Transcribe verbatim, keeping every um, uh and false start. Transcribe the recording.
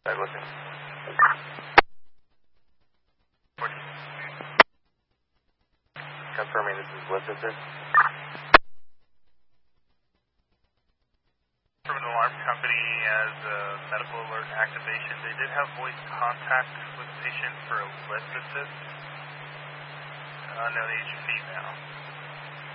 I listen. Confirming this is Lift Assist. From an alarm company as a medical alert activation, they did have voice contact with the patient for a lift assist. Unknown age female.